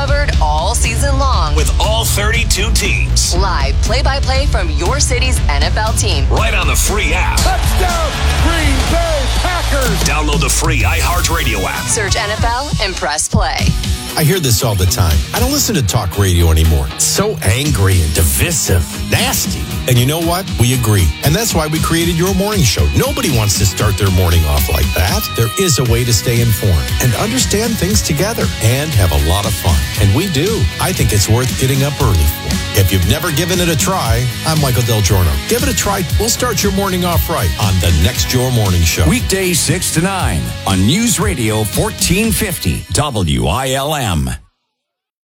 covered all season long. With all 32 teams. Live play-by-play from your city's NFL team. Right on the free app. Touchdown, Green Bay Packers. Download the free iHeartRadio app. Search NFL and press play. I hear this all the time. I don't listen to talk radio anymore. It's so angry and divisive, nasty. And you know what? We agree. And that's why we created Your Morning Show. Nobody wants to start their morning off like that. There is a way to stay informed and understand things together and have a lot of fun. And we do. I think it's worth getting up early for. If you've never given it a try, I'm Michael Del Giorno. Give it a try. We'll start your morning off right on the next Your Morning Show. Weekdays 6 to 9 on News Radio 1450 WILM.